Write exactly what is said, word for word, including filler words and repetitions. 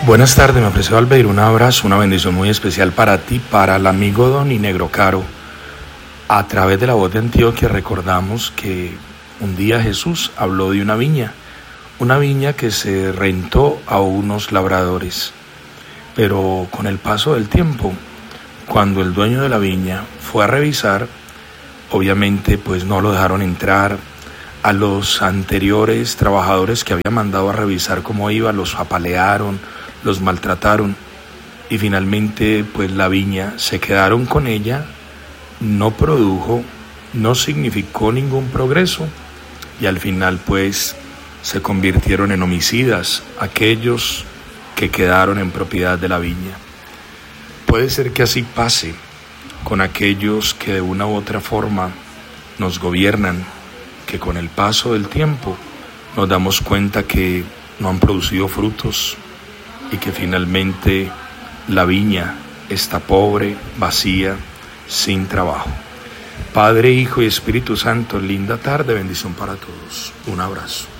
Buenas tardes, me ofrece Albeiro, un abrazo, una bendición muy especial para ti, para el amigo Don y Negro Caro. A través de la voz de Antioquia recordamos que un día Jesús habló de una viña, una viña que se rentó a unos labradores. Pero con el paso del tiempo, cuando el dueño de la viña fue a revisar, obviamente pues no lo dejaron entrar. A los anteriores trabajadores que había mandado a revisar cómo iba, los apalearon, los maltrataron y finalmente pues la viña se quedaron con ella, no produjo, no significó ningún progreso y al final pues se convirtieron en homicidas aquellos que quedaron en propiedad de la viña. Puede ser que así pase con aquellos que de una u otra forma nos gobiernan, que con el paso del tiempo nos damos cuenta que no han producido frutos y que finalmente la viña está pobre, vacía, sin trabajo. Padre, Hijo y Espíritu Santo, linda tarde, bendición para todos. Un abrazo.